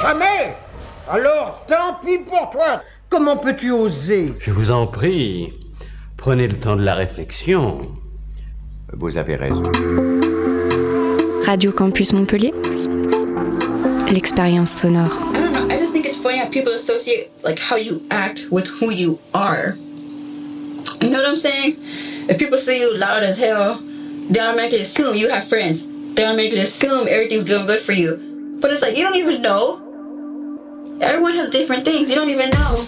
Jamais! Alors, tant pis pour toi! Comment peux-tu oser? Je vous en prie, prenez le temps de la réflexion. Vous avez raison. Radio Campus Montpellier, l'expérience sonore. I don't know, I just think it's funny how people associate like how you act with who you are. You know what I'm saying? If people see you loud as hell, they automatically assume you have friends. They automatically assume everything's going good for you. But it's like, you don't even know. Everyone has different things. You don't even know.